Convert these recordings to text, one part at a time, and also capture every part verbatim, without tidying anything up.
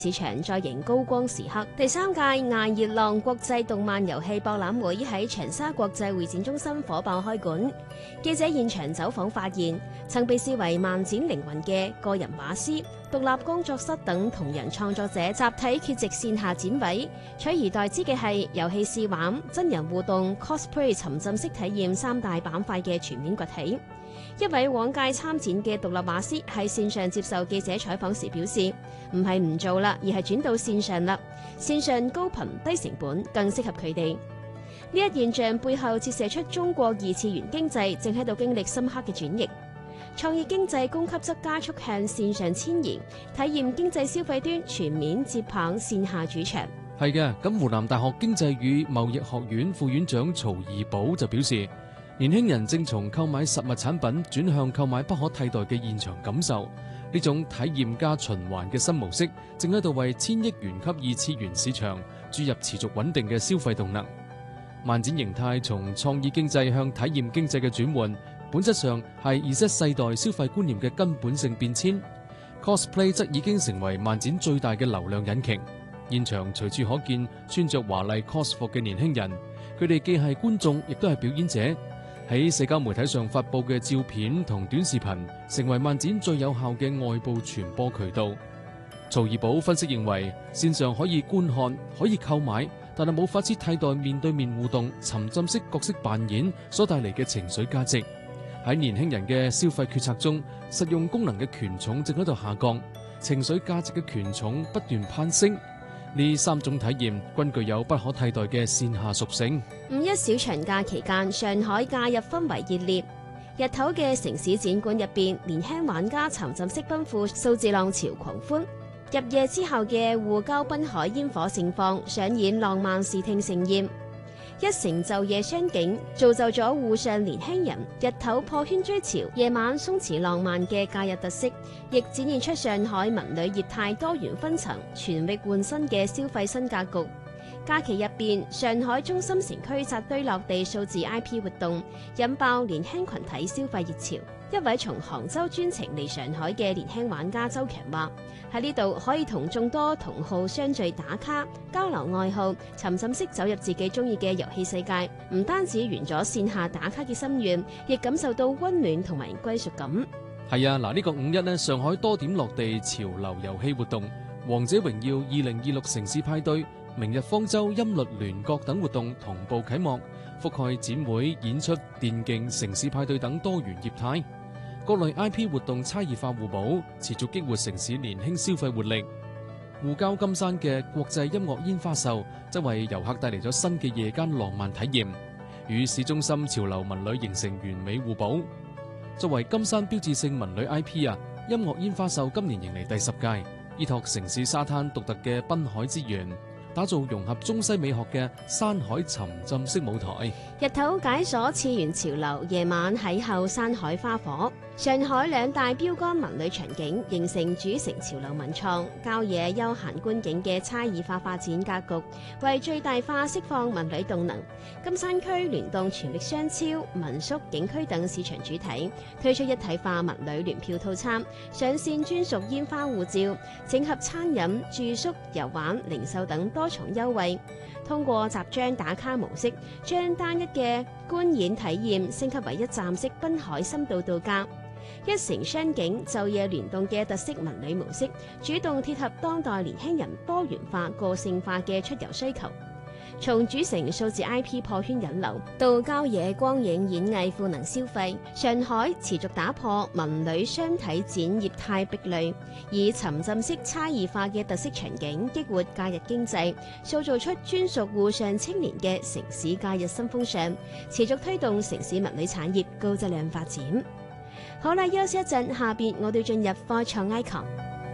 市場再迎高光時刻。第三屆艾熱浪國際動漫遊戲博覽會喺長沙國際會展中心火爆開館。記者現場走訪發現，曾被視為漫展靈魂嘅個人畫師、獨立工作室等同人創作者集體缺席線下展位，取而代之嘅係遊戲試玩、真人互動、cosplay 沉浸式體驗三大板塊嘅全面崛起。一位往屆參展嘅獨立畫師喺線上接受記者採訪時表示，唔係唔做啦，而係轉到線上啦。線上高頻低成本，更適合佢哋。呢一現象背後折射出中國二次元經濟正喺度經歷深刻嘅轉型。創意經濟供給側加速向線上遷移，體驗經濟消費端全面接棒線下主場。 係嘅，咁湖南大學經濟與貿易學院副院長曹怡寶就表示，年輕人正從購買實物產品轉向購買不可替代嘅現場感受，呢種體驗加循環嘅新模式正喺度為千億元級二次元市場注入持續穩定嘅消費動能。漫展形態從創意經濟向體驗經濟嘅轉換，本質上係 Z 世代消費觀念嘅根本性變遷。cosplay 則已經成為漫展最大嘅流量引擎。現場隨處可見穿着華麗 cos 服嘅年輕人，佢哋既係觀眾，亦都係表演者。喺社交媒體上發佈嘅照片同短視頻，成為漫展最有效嘅外部傳播渠道。曹怡寶分析認為，線上可以觀看，可以購買，但係冇法子替代面對面互動、沉浸式角色扮演所帶嚟嘅情緒價值。喺年輕人嘅消費決策中，實用功能嘅權重正喺度下降，情緒價值嘅權重不斷攀升。呢三種體驗均具有不可替代嘅線下屬性。 五一小長假期間，上海假日氛圍熱烈。日頭嘅城市展館入邊，年輕玩家沉浸式奔赴數字浪潮狂歡。入夜之後嘅滬郊濱海煙火盛放，上演浪漫視聽盛宴。一城晝夜雙景，造就咗滬上年輕人日頭破圈追潮，夜晚鬆弛浪漫嘅假日特色，亦展現出上海文旅業態多元分層、全域換新嘅消費新格局。假期入邊，上海中心城區扎堆落地數字 I P 活動，引爆年輕群體消費熱潮。一位從杭州專程嚟上海嘅年輕玩家周強話：喺呢度可以同眾多同好相聚打卡、交流愛好，沉浸式走入自己中意嘅遊戲世界。唔單止圓咗線下打卡嘅心願，亦感受到溫暖同埋歸屬感。 係啊，嗱、這、呢個五一呢，上海多點落地潮流遊戲活動，王者榮耀二零二六城市派對、明日方舟音律聯國等活動同步啟幕，覆蓋展會、演出、電競、城市派對等多元業態。各類 I P 活動差異化互補，持續激活城市年輕消費活力。滬郊金山嘅國際音樂煙花秀，則為遊客帶嚟咗新嘅夜間浪漫體驗，與市中心潮流文旅形成完美互補。作為金山標誌性文旅 I P 啊，音樂煙花秀今年迎嚟第十屆，依託城市沙灘獨特嘅濱海資源，打造融合中西美學嘅山海沉浸式舞台。 日頭解鎖次元潮流，夜晚邂逅山海花火。上海兩大標杆文旅場景形成主城潮流文創、郊野休閒觀景嘅差異化發展格局，為最大化釋放文旅動能。金山區聯動全域商超、民宿、景區等市場主體，推出一體化文旅聯票套餐，上線專屬煙花護照，整合餐飲、住宿、遊玩、零售等多重優惠。通過集章打卡模式，將單一嘅觀演體驗升級為一站式濱海深度度假。一城雙景晝夜聯動嘅特色文旅模式，主動貼合當代年輕人多元化、個性化嘅出遊需求。從主城數字 I P 破圈引流，到郊野光影演藝賦能消費，上海持續打破文旅雙體展業態壁壘，以沉浸式差異化嘅特色場景激活假日經濟，塑造出專屬滬上青年嘅城市假日新風尚，持續推動城市文旅產業高質量發展。好啦，休息一陣，下邊我哋進入科創 icon。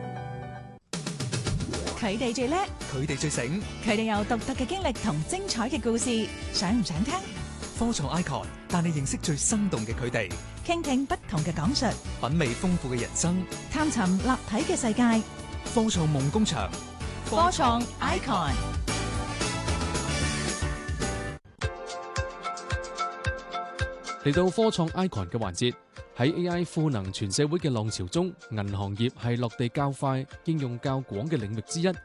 佢哋最叻， 佢哋最醒， 佢哋有獨特嘅經歷同精彩嘅故事，想唔想聽？ 科創 icon 帶你認識最生動嘅佢哋， 傾聽不同嘅講述， 品味豐富嘅人生， 探尋立體嘅世界。 科創夢工場， 科創 icon。 嚟到科創 icon 嘅環節， 喺 A I 賦能全社會嘅浪潮中，銀行業係落地較快、應用較廣嘅領域之一。